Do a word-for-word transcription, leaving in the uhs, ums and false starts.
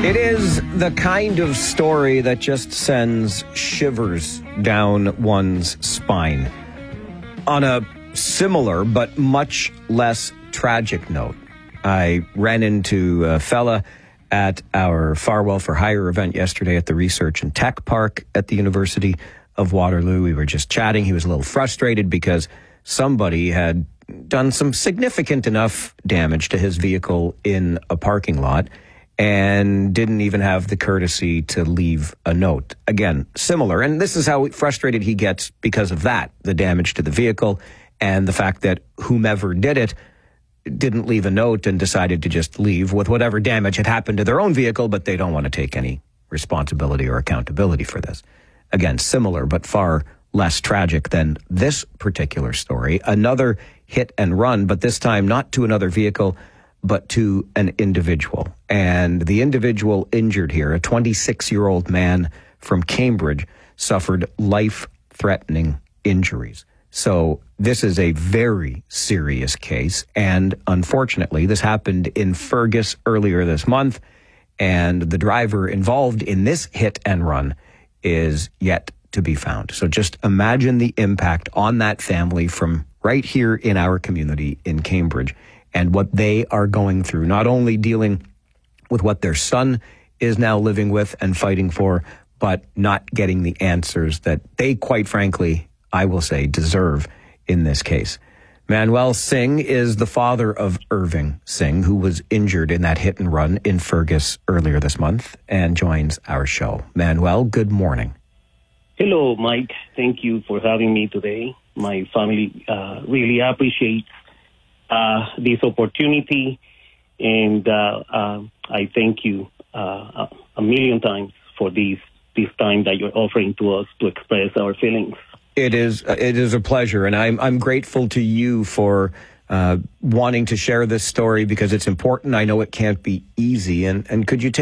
It is the kind of story that just sends shivers down one's spine. On a similar but much less tragic note, I ran into a fella at our Farwell for Hire event yesterday at the Research and Tech Park at the University of Waterloo. We were just chatting. He was a little frustrated because somebody had done some significant enough damage to his vehicle in a parking lot and didn't even have the courtesy to leave a note. Again, similar. And this is how frustrated he gets because of that, the damage to the vehicle and the fact that whomever did it didn't leave a note and decided to just leave with whatever damage had happened to their own vehicle, but they don't want to take any responsibility or accountability for this. Again, similar, but far less tragic than this particular story. Another hit and run, but this time not to another vehicle, but to an individual. And the individual injured here, a twenty-six-year-old man from Cambridge, suffered life-threatening injuries. So this is a very serious case. And unfortunately, this happened in Fergus earlier this month. And the driver involved in this hit and run is yet to be found. So just imagine the impact on that family from right here in our community in Cambridge and what they are going through, not only dealing with what their son is now living with and fighting for, but not getting the answers that they, quite frankly, I will say, deserve in this case. Manuel Singh is the father of Irving Singh, who was injured in that hit and run in Fergus earlier this month and joins our show. Manuel, good morning. Hello, Mike. Thank you for having me today. My family uh, really appreciates uh, this opportunity, and uh, uh, I thank you uh, a million times for this this time that you're offering to us to express our feelings. It is it is a pleasure, and I'm I'm grateful to you for uh, wanting to share this story because it's important. I know it can't be easy, and and could you take